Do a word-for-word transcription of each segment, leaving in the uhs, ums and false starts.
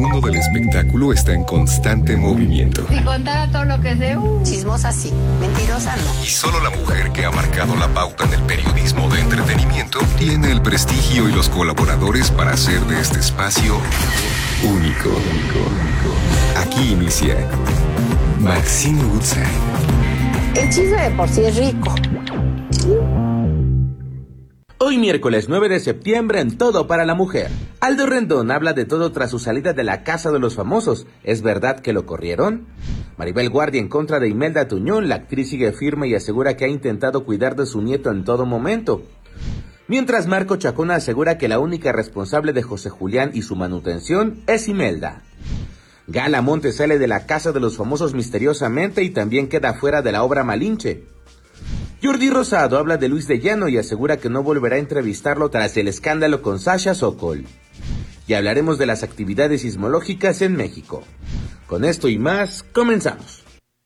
mundo del espectáculo está en constante movimiento. Si contara todo lo que sé, uh, chismosa sí, mentirosa no. Y solo la mujer que ha marcado la pauta en el periodismo de entretenimiento tiene el prestigio y los colaboradores para hacer de este espacio único. Aquí inicia Maxine Woodside. El chisme de por sí es rico. Hoy miércoles nueve de septiembre en Todo para la Mujer. Aldo Rendón habla de todo tras su salida de la Casa de los Famosos. ¿Es verdad que lo corrieron? Maribel Guardia en contra de Imelda Tuñón. La actriz sigue firme y asegura que ha intentado cuidar de su nieto en todo momento. Mientras Marco Chacón asegura que la única responsable de José Julián y su manutención es Imelda. Gala Monte sale de la Casa de los Famosos misteriosamente y también queda fuera de la obra Malinche. Jordi Rosado habla de Luis de Llano y asegura que no volverá a entrevistarlo tras el escándalo con Sasha Sokol. Y hablaremos de las actividades sismológicas en México. Con esto y más, comenzamos.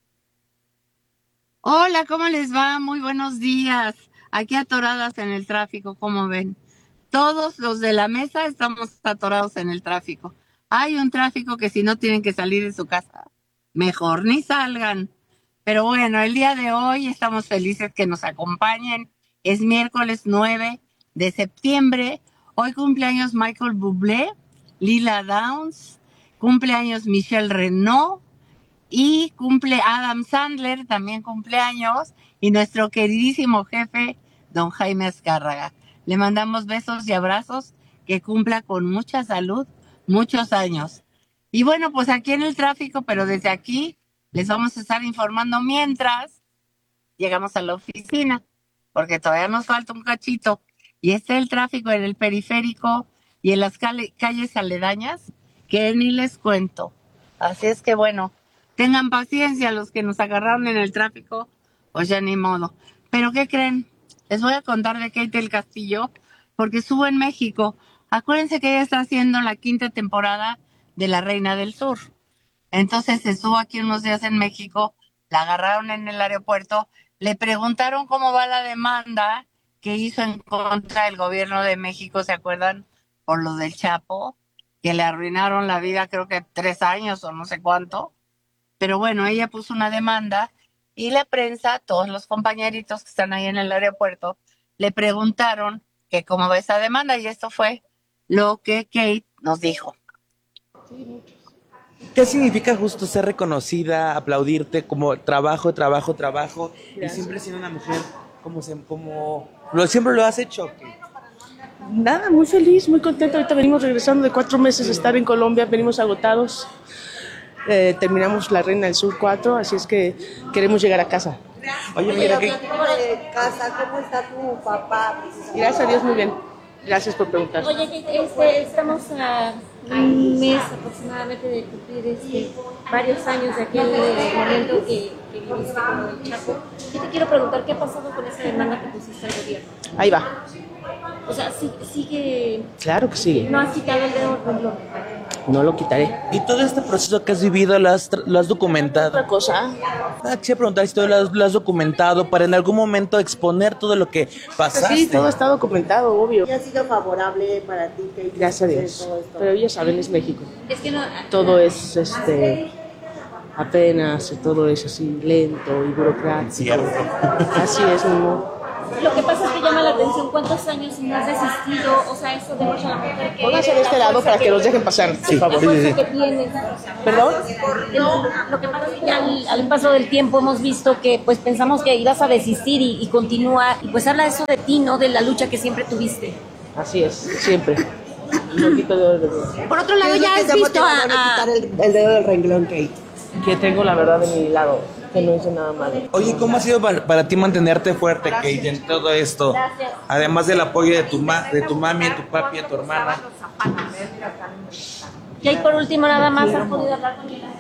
hola, ¿cómo les va? Muy buenos días. Aquí atoradas en el tráfico, como ven. Todos los de la mesa estamos atorados en el tráfico. Hay un tráfico que si no tienen que salir de su casa, mejor ni salgan. Pero bueno, el día de hoy estamos felices que nos acompañen. Es miércoles nueve de septiembre. Hoy cumpleaños Michael Bublé, Lila Downs, cumpleaños Michelle Renaud y cumple Adam Sandler, también cumpleaños, y nuestro queridísimo jefe, don Jaime Azcárraga. Le mandamos besos y abrazos, que cumpla con mucha salud, muchos años. Y bueno, pues aquí en el tráfico, pero desde aquí les vamos a estar informando mientras llegamos a la oficina, porque todavía nos falta un cachito. Y está el tráfico en el periférico y en las cal- calles aledañas, que ni les cuento. Así es que bueno, tengan paciencia los que nos agarraron en el tráfico, pues ya ni modo. Pero ¿qué creen? Les voy a contar de Kate del Castillo, porque estuvo en México. Acuérdense que ella está haciendo la quinta temporada de La Reina del Sur. Entonces estuvo aquí unos días en México, la agarraron en el aeropuerto, le preguntaron cómo va la demanda que hizo en contra del gobierno de México, ¿se acuerdan? Por lo del Chapo, que le arruinaron la vida creo que tres años o no sé cuánto. Pero bueno, ella puso una demanda y la prensa, todos los compañeritos que están ahí en el aeropuerto, le preguntaron que cómo va esa demanda y esto fue lo que Kate nos dijo. ¿Qué significa justo ser reconocida, aplaudirte como trabajo, trabajo, trabajo? Gracias. Y siempre siendo una mujer como, se, como lo, siempre lo has hecho. Nada, muy feliz, muy contenta. Ahorita venimos regresando de cuatro meses de estar en Colombia, venimos agotados. Eh, terminamos La Reina del Sur cuatro, así es que queremos llegar a casa. Oye, mira que... casa, ¿cómo está tu papá? Gracias a Dios, muy bien. Gracias por preguntar. Oye, este, estamos a un mes aproximadamente de cumplir este, varios años de aquel momento que, que viviste como el Chapo. Yo te quiero preguntar, ¿qué ha pasado con esa demanda que pusiste al gobierno? Ahí va. O sea, ¿sí, sigue... Claro que sigue. ¿No has quitado el dedo del renglón? No lo quitaré. ¿Y todo este proceso que has vivido lo has, lo has documentado? Otra cosa. Ah, quisiera preguntar si todo lo has, lo has documentado para en algún momento exponer todo lo que pasaste. Sí, todo está documentado, obvio. ¿Y ha sido favorable para ti, Kate? Gracias a Dios. Pero ya saben, es México. Es que no... Todo es, este... apenas, todo es así lento y burocrático. Cierto. Así es, mi amor. Lo que pasa es que llama la atención cuántos años no has desistido, o sea, eso demuestra a la mujer que... Pónganse de este lado para que los dejen pasar, por favor. La fuerza que tienes. ¿Perdón? Lo que pasa es que ya al, al paso del tiempo hemos visto que pues pensamos que ibas a desistir y, y continúa, y pues habla eso de ti, ¿no? De la lucha que siempre tuviste. Así es, siempre. Un poquito de oro. Por otro lado, ya has visto a... a... quitar el, el dedo del renglón, Kate? Que tengo la verdad de mi lado, que no hice nada malo. Oye, ¿cómo ha sido para, para ti mantenerte fuerte, Kate, en todo esto? Gracias. Además del apoyo de tu, ma, de tu mami, de tu papi, de tu hermana. Y ahí por último nada más has podido hablar con ella.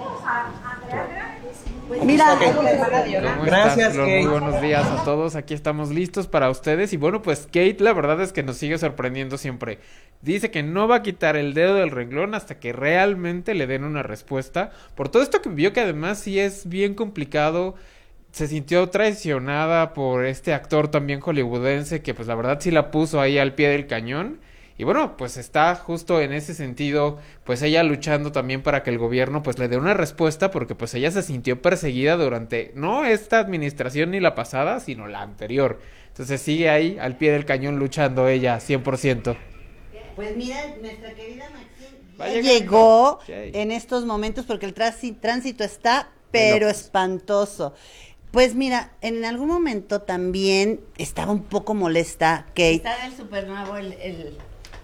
Mira, Okay. ¿Cómo Gracias, estás, Flor? Kate. Muy buenos días a todos. Aquí estamos listos para ustedes. Y bueno, pues Kate, la verdad es que nos sigue sorprendiendo siempre. Dice que no va a quitar el dedo del renglón hasta que realmente le den una respuesta. Por todo esto que vio, que además sí es bien complicado. Se sintió traicionada por este actor también hollywoodense que pues la verdad sí la puso ahí al pie del cañón. Y bueno, pues está justo en ese sentido, pues ella luchando también para que el gobierno pues le dé una respuesta, porque pues ella se sintió perseguida durante, no esta administración ni la pasada, sino la anterior. Entonces sigue ahí al pie del cañón luchando ella cien por ciento. Pues mira, nuestra querida Maxine Va ya llegando. llegó Yay. en estos momentos porque el transi- tránsito está pero locos. espantoso. Pues mira, en algún momento también estaba un poco molesta Kate. Está del super nuevo el, el...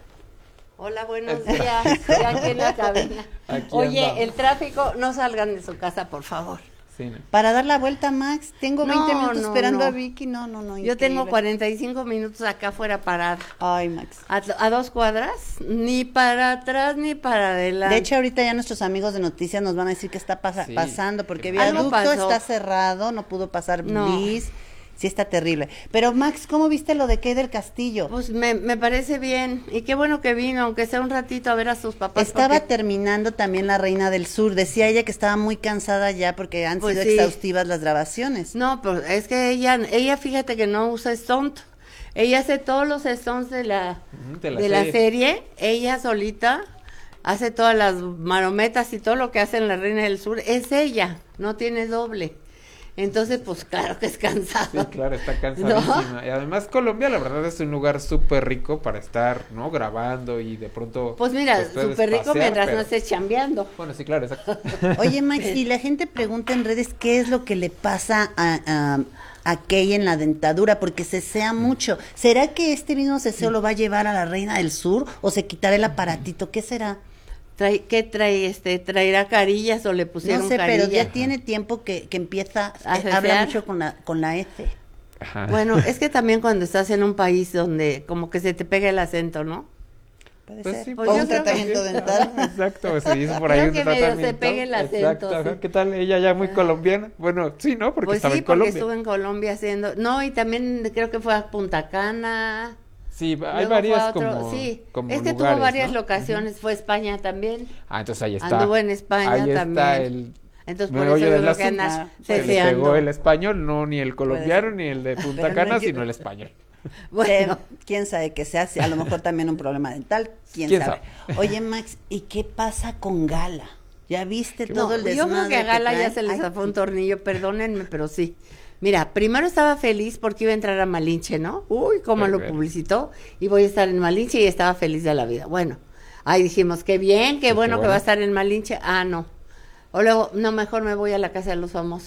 Hola, buenos días. Ya aquí en la cabina. Aquí Oye, andamos. el tráfico, no salgan de su casa, por favor. Sí, ¿no? Para dar la vuelta, Max, tengo veinte No, minutos no, esperando no. a Vicky. No, no, no. Yo tengo increíble. cuarenta y cinco minutos acá afuera parada. Ay, Max. A, a dos cuadras, ni para atrás ni para adelante. De hecho, ahorita ya nuestros amigos de noticias nos van a decir qué está pasa- Sí. pasando, porque Algo Viaducto pasó. está cerrado, no pudo pasar No. bis. Sí está terrible. Pero Max, ¿cómo viste lo de Kate del Castillo? Pues me, me parece bien. Y qué bueno que vino, aunque sea un ratito a ver a sus papás. Estaba porque- terminando también La Reina del Sur. Decía ella que estaba muy cansada ya porque han Pues sido sí. exhaustivas las grabaciones. No, pero es que ella, ella fíjate que no usa stunt. Ella hace todos los stunts de la, Ujú, de la de la serie. serie. Ella solita hace todas las marometas y todo lo que hace en La Reina del Sur. Es ella, no tiene doble. Entonces, pues claro que es cansado. Sí, claro, está cansadísima. Y además Colombia, la verdad, es un lugar súper rico para estar, ¿no? Grabando y de pronto... Pues mira, puedes súper rico pasear, mientras pero- no estés chambeando. Bueno, sí, claro, exacto. Oye, Max, y la gente pregunta en redes qué es lo que le pasa a, a, a Kay en la dentadura, porque cesea mucho. ¿Será que este mismo ceseo lo va a llevar a La Reina del Sur o se quitará el aparatito? ¿Qué será? Trae, ¿Qué trae? Este, ¿Traerá carillas o le pusieron No sé, carillas? pero ya tiene tiempo que, que empieza, ¿A eh, habla cesear? mucho con la, con la F. Ajá. Bueno, es que también cuando estás en un país donde como que se te pega el acento, ¿no? Puede Pues ser. sí, o pues un yo creo que- tratamiento dental. Exacto, se hizo por ahí Creo un que medio se tratamiento. pegue el acento, Exacto, ajá. sí. ¿Qué tal? Ella ya muy colombiana. Bueno, sí, ¿no? Porque Pues estaba sí, en porque Colombia. estuve en Colombia haciendo... No, y también creo que fue a Punta Cana. Sí, hay luego fue varias a otro- como, Sí, como es que lugares, tuvo varias ¿no? locaciones. Fue a España también. Ah, entonces ahí está. Anduvo en España ahí también. Está el Entonces, Me por eso oye yo del creo que asunto. andas Se le ceseando. pegó el español, no ni el colombiano ser. ni el de Punta Pero no Cana, hay que- sino el español. Bueno, Eh, quién sabe que sea, si a lo mejor también un problema dental, quién, ¿Quién sabe. Oye, Max, ¿y qué pasa con Gala? ¿Ya viste todo no, el yo creo desmadre que a Gala trae? ya se le Ay, zafó un tornillo, perdónenme, pero sí. Mira, primero estaba feliz porque iba a entrar a Malinche, ¿no? Uy, cómo lo Perfecto. publicitó. Y voy a estar en Malinche y estaba feliz de la vida. Bueno, ahí dijimos, qué bien, qué Sí, bueno qué que bueno. va a estar en Malinche. Ah, no. O luego, no, mejor me voy a la casa de los famosos.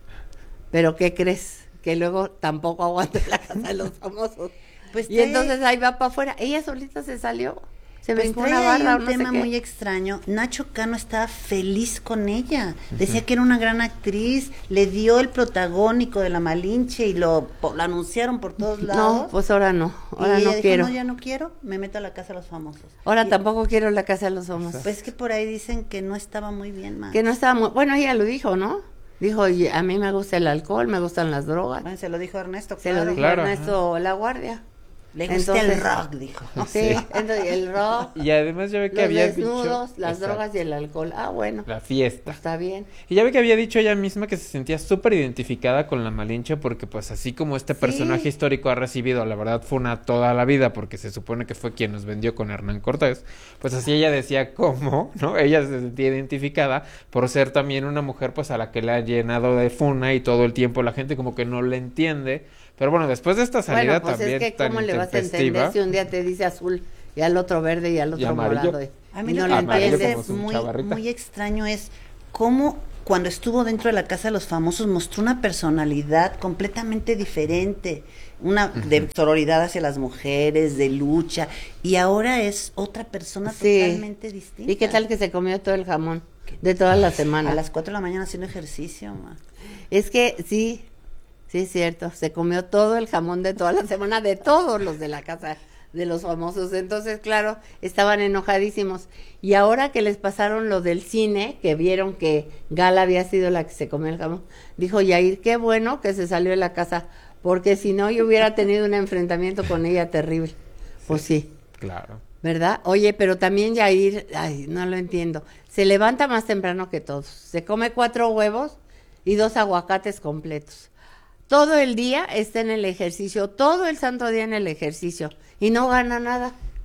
Pero ¿qué crees? Que luego tampoco aguanto en la casa de los famosos. Pues Y trae- entonces ahí va para afuera. Ella solita se salió. Se Pues brincó trae una ahí barra o un no sé tema qué. muy extraño. Nacho Cano estaba feliz con ella. Decía que era una gran actriz. Le dio el protagónico de la Malinche y lo, po- lo anunciaron por todos lados. No, pues ahora no. Ahora y ella no dijo, quiero. no, ya no quiero, me meto a la casa de los famosos. Ahora Y- tampoco quiero la casa de los famosos. Pues que por ahí dicen que no estaba muy bien, Max. Que no estaba muy... Bueno, ella lo dijo, ¿no? Dijo, "Oye, a mí me gusta el alcohol, me gustan las drogas. Bueno, se lo dijo Ernesto, Se claro. lo dijo Claro, Ernesto La Guardia. Le gusta Entonces- el rock, dijo. Sí, entonces el rock, Y además ya ve que los había desnudos, dicho... las Exacto, drogas y el alcohol. Ah, bueno, la fiesta. está bien. Y ya ve que había dicho ella misma que se sentía súper identificada con la Malinche porque pues así como este Sí. personaje histórico ha recibido, la verdad, fue una toda la vida porque se supone que fue quien nos vendió con Hernán Cortés, pues así ella decía cómo, ¿no? Ella se sentía identificada por ser también una mujer pues a la que le ha llenado de funa y todo el tiempo la gente como que no le entiende. Pero bueno, después de esta salida Bueno, pues también es que tan ¿cómo le vas a intempestiva, entender si un día te dice azul y al otro verde y al otro amarillo. morado? y- A mí y lo no que lo me amarillo parece entiendes. como su muy, chavarrita. muy extraño es cómo cuando estuvo dentro de la Casa de los Famosos mostró una personalidad completamente diferente, una de sororidad hacia las mujeres, de lucha, y ahora es otra persona Sí. totalmente distinta. ¿Y qué tal que se comió todo el jamón de toda la semana? A las cuatro de la mañana haciendo ejercicio, ma. Es que sí, sí es cierto, se comió todo el jamón de toda la semana, de todos los de la casa de los famosos. Entonces, claro, estaban enojadísimos. Y ahora que les pasaron lo del cine, que vieron que Gala había sido la que se comió el jamón, dijo Yair, qué bueno que se salió de la casa, porque si no yo hubiera tenido un enfrentamiento con ella terrible. Pues sí. Claro. ¿Verdad? Oye, pero también Yair, ay, no lo entiendo. Se levanta más temprano que todos. Se come cuatro huevos y dos aguacates completos. Todo el día está en el ejercicio, todo el santo día en el ejercicio y no gana nada.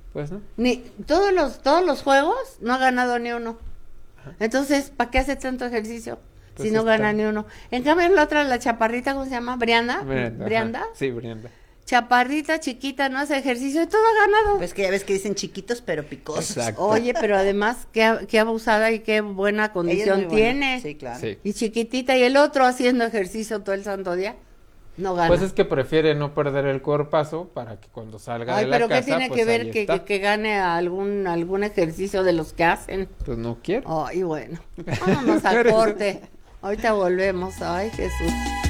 Pues no. Ni todos los todos los juegos no ha ganado ni uno. Entonces, ¿para qué hace tanto ejercicio Pues si no está- gana ni uno? En cambio, la otra, la chaparrita, ¿cómo se llama? Brianda. Brianda, Brianda. ajá. Sí, Brianda. Chaparrita, chiquita, no hace ejercicio y todo ha ganado. Pues que ya ves que dicen chiquitos pero picosos. Exacto. Oye, pero además, qué, qué abusada y qué buena Ella es condición muy buena. tiene. Sí, claro. Sí. Y chiquitita, y el otro haciendo ejercicio todo el santo día. No gana. Pues es que prefiere no perder el cuerpazo para que cuando salga Ay, de la pero casa, ¿qué tiene pues que ver ahí que, está. que, que gane algún algún ejercicio de los que hacen? Pues no quiere. Ay, bueno. Vámonos a Pero- corte. Ahorita volvemos. Ay, Jesús.